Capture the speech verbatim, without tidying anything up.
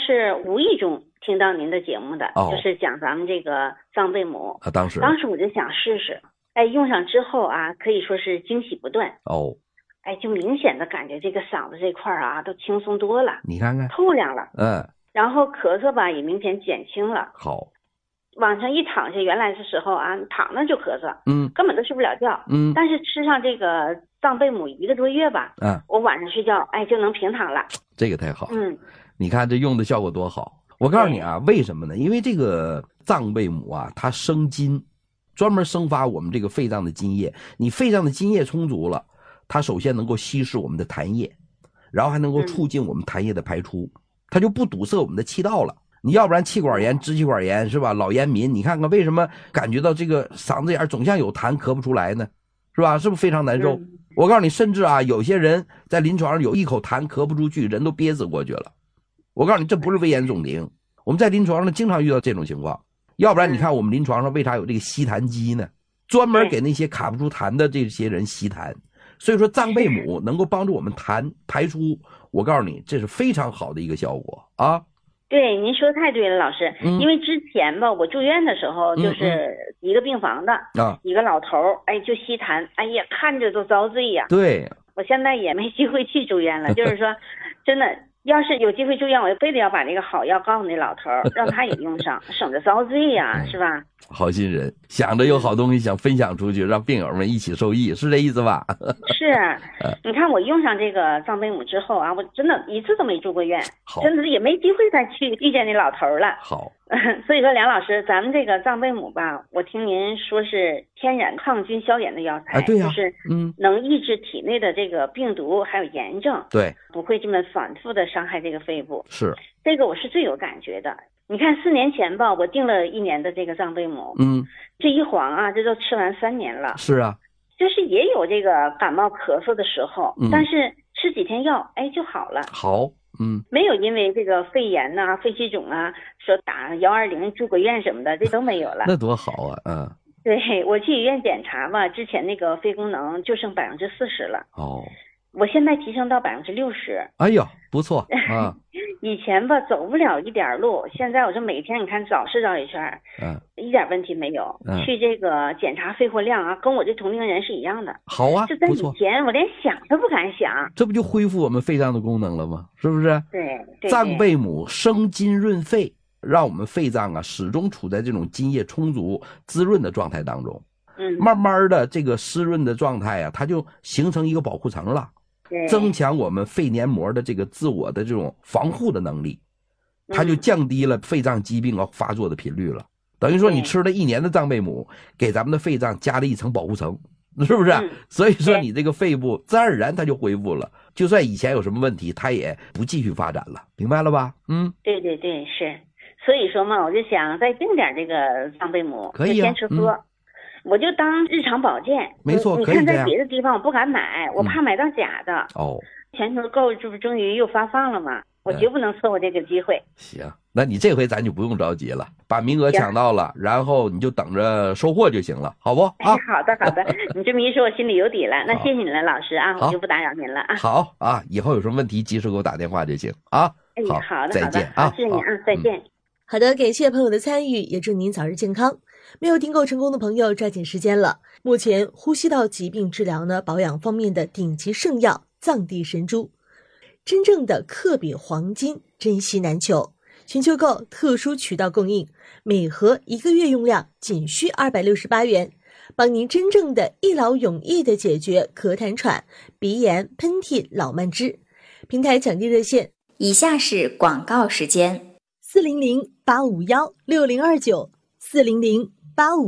是无意中听到您的节目的， 哦、 就是讲咱们这个藏贝母啊。当时当时我就想试试，哎，用上之后啊，可以说是惊喜不断哦。 哎，就明显的感觉这个嗓子这块啊都轻松多了， 你看看透亮了， 嗯， 然后咳嗽吧也明显减轻了。 好， 往上一躺下，原来的时候啊，躺那就咳嗽， 嗯， 根本都睡不了觉， 嗯， 但是吃上这个藏贝母一个多月吧， 嗯， 我晚上睡觉，哎，就能平躺了。 这个太好， 嗯， 你看这用的效果多好。我告诉你啊，为什么呢？因为这个藏贝母啊，它生津，专门生发我们这个肺脏的津液。你肺脏的津液充足了，它首先能够稀释我们的痰液，然后还能够促进我们痰液的排出，嗯、它就不堵塞我们的气道了。你要不然气管炎、支气管炎是吧？老烟民，你看看为什么感觉到这个嗓子眼总像有痰咳不出来呢？是吧？是不是非常难受？嗯、我告诉你，甚至啊，有些人在临床上有一口痰咳不出去，人都憋死过去了。我告诉你，这不是危言耸听，我们在临床上经常遇到这种情况。要不然你看我们临床上为啥有这个吸痰机呢？专门给那些卡不出痰的这些人吸痰。所以说藏贝母能够帮助我们痰排出，我告诉你，这是非常好的一个效果啊。 对，您说的太对了，老师。嗯、因为之前吧，我住院的时候，就是一个病房的、嗯嗯、一个老头儿，哎，就吸痰，哎呀，看着都遭罪呀。 对， 我现在也没机会去住院了，就是说，真的。要是有机会住院，我就非得要把这个好药告诉那老头儿，让他也用上，省着遭罪呀，是吧？ 好心人，想着有好东西想分享出去，让病友们一起受益，是这意思吧？ 是，你看我用上这个藏贝母之后啊，我真的一次都没住过院，真的也没机会再去遇见那老头了。 好， 所以说梁老师，咱们这个藏贝母吧，我听您说是天然抗菌消炎的药材， 啊、对呀、 啊，就是嗯，能抑制体内的这个病毒还有炎症， 对， 不会这么反复的伤害这个肺部。 是， 这个我是最有感觉的。你看四年前吧，我订了一年的这个藏贝母， 嗯， 这一晃啊，这都吃完三年了。 是啊， 就是也有这个感冒咳嗽的时候，嗯、但是吃几天药，哎就好了。 好，嗯， 没有因为这个肺炎呐、啊、肺气肿啊，说打幺二零住个院什么的，这都没有了。 那多好啊，嗯。 对，我去医院检查吧，之前那个肺功能就剩百分之四十了。 哦。 我现在提升到百分之六十。 哎呦，不错啊！ 以前吧走不了一点路，现在我这每天你看早市绕一圈，嗯，一点问题没有。嗯、去这个检查肺活量啊，跟我这同龄人是一样的。 好啊， 就在以前我连想都不敢想。 这不就恢复我们肺脏的功能了吗？是不是？ 对。对藏贝母生津润肺，让我们肺脏啊始终处在这种津液充足、滋润的状态当中。 嗯， 慢慢的这个湿润的状态啊，它就形成一个保护层了。增强我们肺黏膜的这个自我的这种防护的能力，它就降低了肺脏疾病啊发作的频率了。等于说你吃了一年的藏贝母，给咱们的肺脏加了一层保护层，是不是？ 嗯、 所以说你这个肺部自然而然它就恢复了，就算以前有什么问题，它也不继续发展了，明白了吧？嗯， 对对对，是。所以说嘛，我就想再订点这个藏贝母， 可以啊， 坚持喝。嗯，我就当日常保健， 没错， 你看在别的地方我不敢买，我怕买到假的。 哦， 全球购这不终于又发放了吗？我绝不能错过这个机会。 行，那你这回咱就不用着急了，把名额抢到了，然后你就等着收货就行了，好不？啊， 好的好的，你这么一说，我心里有底了。那谢谢你了，老师啊，我就不打扰您了啊。 好啊，以后有什么问题及时给我打电话就行啊。 哎， 好， 好的， 再见啊， 谢谢你啊，再见。嗯好的，感谢朋友的参与，也祝您早日健康。没有订购成功的朋友抓紧时间了。目前呼吸道疾病治疗呢，保养方面的顶级圣药藏地神珠，真正的克比黄金，珍稀难求。全球购特殊渠道供应，每盒一个月用量仅需二百六十八元，帮您真正的一劳永逸的解决咳痰喘、鼻炎、喷嚏、老慢支。平台抢订热线： 以下是广告时间。 四零零八五幺六零二九四零零八五。